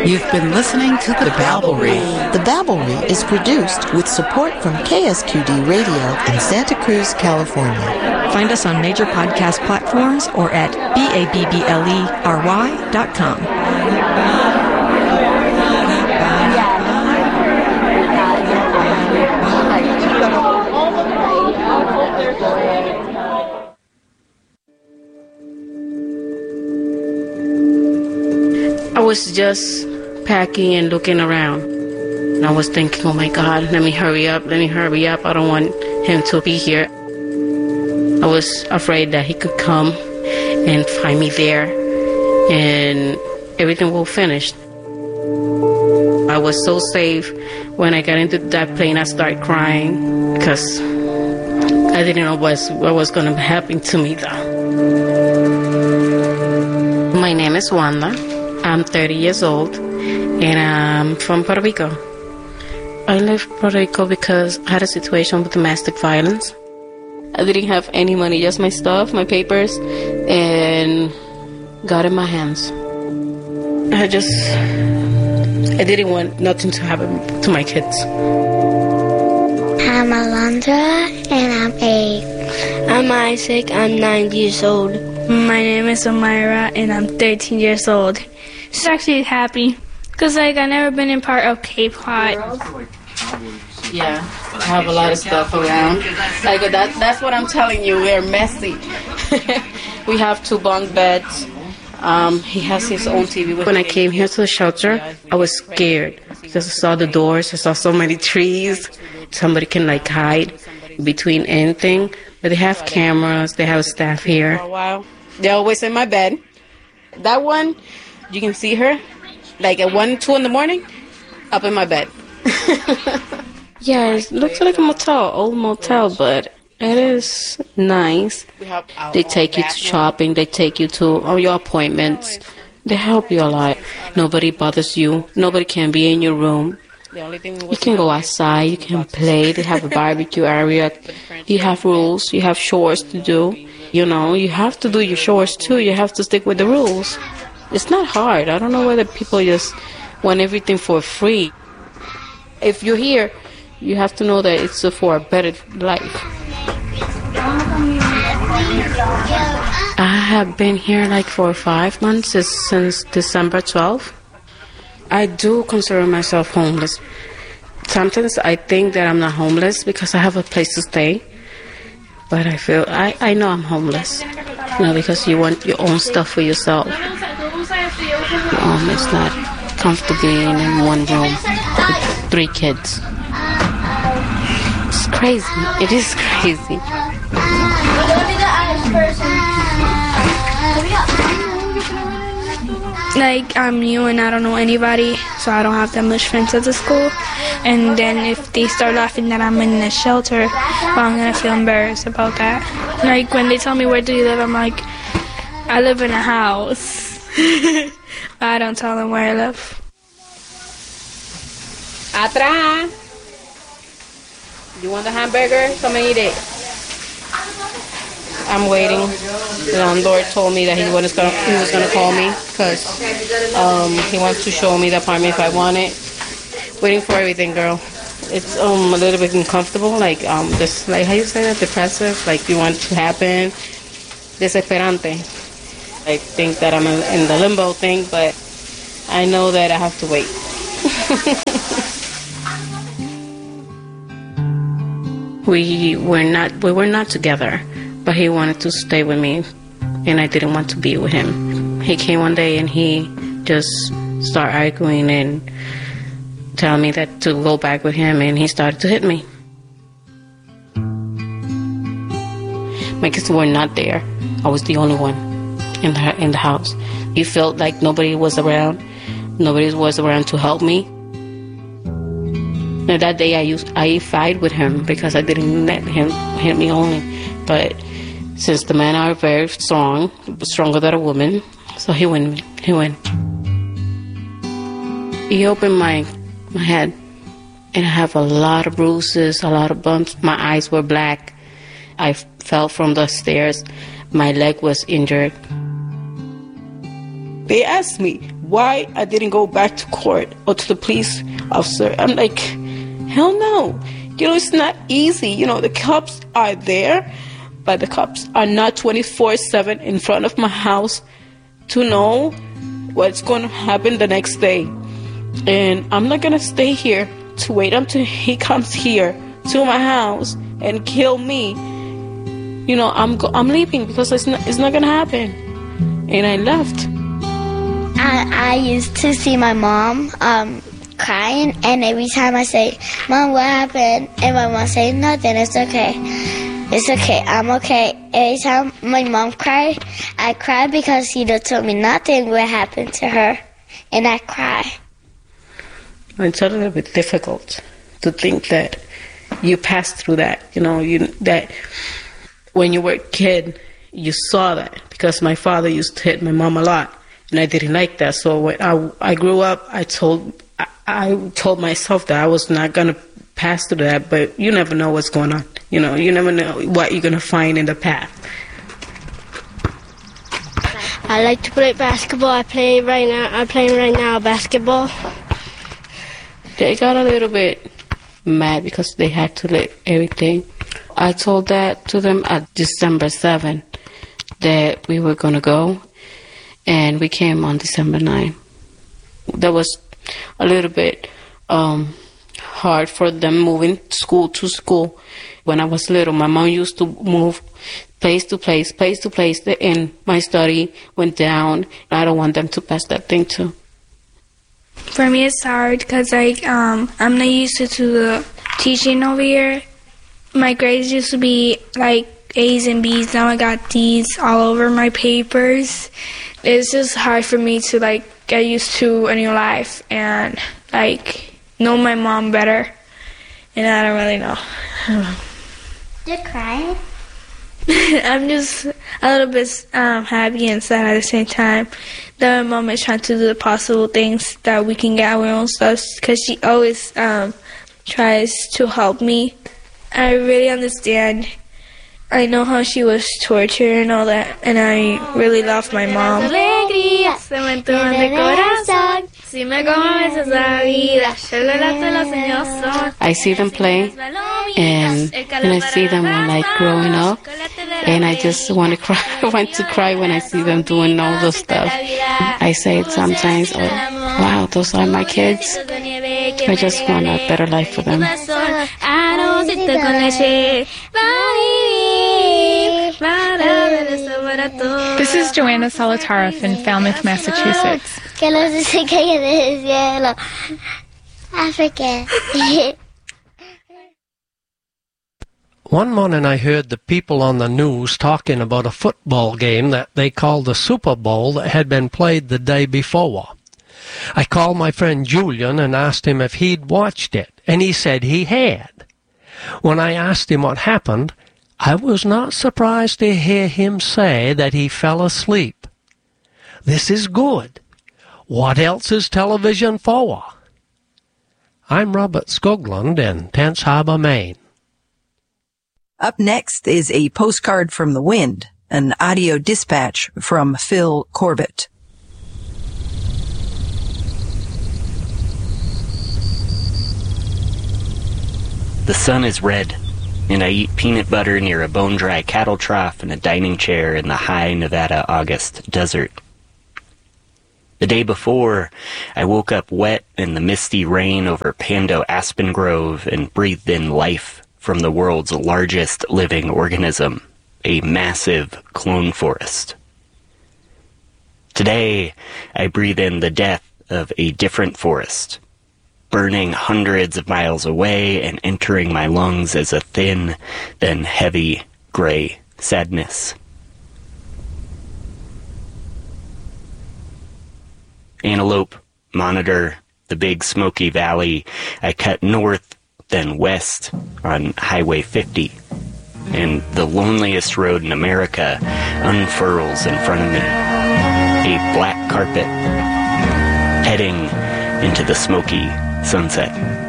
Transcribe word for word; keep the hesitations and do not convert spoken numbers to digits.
You've been listening to The Babblery. The Babblery is produced with support from K S Q D Radio in Santa Cruz, California. Find us on major podcast platforms or at B A B B L E R Y dot com. I was just packing and looking around. And I was thinking, oh my God, let me hurry up, let me hurry up. I don't want him to be here. I was afraid that he could come and find me there and everything will finish. I was so safe. When I got into that plane, I started crying because I didn't know what was, what was going to happen to me though. My name is Wanda. I'm thirty years old, and I'm from Puerto Rico. I left Puerto Rico because I had a situation with domestic violence. I didn't have any money, just my stuff, my papers, and got in my hands. I just, I didn't want nothing to happen to my kids. I'm Alondra, and I'm eight. I'm Isaac, I'm nine years old. My name is Amira, and I'm thirteen years old. She's actually happy because like I never been in part of Cape Cod. Yeah, I have a lot of stuff around. Like that, that's what I'm telling you. We're messy. We have two bunk beds. Um, he has his own T V. When I came here to the shelter, I was scared because I saw the doors. I saw so many trees. Somebody can like hide between anything. But they have cameras. They have staff here. For a while, they're always in my bed. That one. You can see her, like at one, two in the morning, up in my bed. Yeah, it looks like a motel, old motel, but it is nice. They take you to shopping. They take you to all your appointments. They help you a lot. Nobody bothers you. Nobody can be in your room. You can go outside. You can play. They have a barbecue area. You have rules. You have chores to do. You know, you have to do your chores too. You have to stick with the rules. It's not hard. I don't know whether people just want everything for free. If you're here, you have to know that it's for a better life. I have been here like for five months, since December twelfth. I do consider myself homeless. Sometimes I think that I'm not homeless because I have a place to stay. But I feel, I, I know I'm homeless. You know, because you want your own stuff for yourself. Um, it's not comfortable being in one room with three kids. It's crazy. It is crazy. Like, I'm new and I don't know anybody, so I don't have that much friends at the school. And then if they start laughing that I'm in a shelter, well, I'm going to feel embarrassed about that. Like, when they tell me, where do you live? I'm like, I live in a house. I don't tell them where I live. Atrás. You want the hamburger? Come and eat it. I'm waiting. The landlord told me that he was gonna he was gonna call me because um, he wants to show me the apartment if I want it. Waiting for everything, girl. It's um a little bit uncomfortable, like um this like how you say that, depressive, like you want it to happen. Desesperante. I think that I'm in the limbo thing, but I know that I have to wait. we were not we were not together. But he wanted to stay with me, and I didn't want to be with him. He came one day, and he just started arguing and telling me that to go back with him, and he started to hit me. My kids were not there. I was the only one in the, in the house. He felt like nobody was around. Nobody was around to help me. And that day, I used I fight with him because I didn't let him hit me only. But since the men are very strong, stronger than a woman, so he went. He went. He opened my my head, and I have a lot of bruises, a lot of bumps. My eyes were black. I fell from the stairs. My leg was injured. they asked me why I didn't go back to court or to the police officer. I'm like, hell no. You know, it's not easy. You know, the cops are there, but the cops are not twenty-four seven in front of my house to know what's going to happen the next day. And I'm not going to stay here to wait until he comes here to my house and kill me. You know, I'm go- I'm leaving because it's not, it's not going to happen. And I left. I, I used to see my mom um, crying, and every time I say, Mom, what happened? And my mom say, nothing, it's okay. It's okay, I'm okay. Every time my mom cried, I cried because she told me nothing would happen to her, and I cry. It's a little bit difficult to think that you passed through that, you know, you that when you were a kid, you saw that, because my father used to hit my mom a lot. And I didn't like that. So when I, I grew up, I told I, I told myself that I was not going to pass through that. But you never know what's going on. You know, you never know what you're going to find in the path. I like to play basketball. I play right now. I'm playing right now basketball. They got a little bit mad because they had to let everything. I told that to them at December seventh that we were going to go. And we came on December ninth. That was a little bit um, hard for them moving school to school. When I was little, my mom used to move place to place, place to place, and my study went down. I don't want them to pass that thing too. For me, it's hard because like um, I'm not used to, to the teaching over here. My grades used to be like A's and B's. Now I got D's all over my papers. It's just hard for me to like get used to a new life and like know my mom better. And I don't really know. I don't know. You're crying? I'm just a little bit um, happy and sad at the same time that my mom is trying to do the possible things that we can get our own stuff, because she always um, tries to help me. I really understand. I know how she was tortured and all that, and I really love my mom. I see them play, and, and I see them when like growing up, and I just want to cry. I want to cry when I see them doing all those stuff. I say it sometimes, oh, wow, those are my kids. I just want a better life for them. This is Joanna Solitaroff in Falmouth, Massachusetts. African. One morning I heard the people on the news talking about a football game that they called the Super Bowl that had been played the day before. I called my friend Julian and asked him if he'd watched it, and he said he had. When I asked him what happened, I was not surprised to hear him say that he fell asleep. This is good. What else is television for? I'm Robert Skoglund in Tense Harbor, Maine. Up next is a postcard from the wind, an audio dispatch from Phil Corbett. The sun is red, and I eat peanut butter near a bone-dry cattle trough in a dining chair in the high Nevada August desert. The day before, I woke up wet in the misty rain over Pando Aspen Grove and breathed in life from the world's largest living organism, a massive clone forest. Today, I breathe in the death of a different forest, burning hundreds of miles away and entering my lungs as a thin, then heavy, gray sadness. Antelope, Monitor, the Big Smoky Valley, I cut north, then west on Highway fifty, and the loneliest road in America unfurls in front of me, a black carpet, heading into the smoky sunset.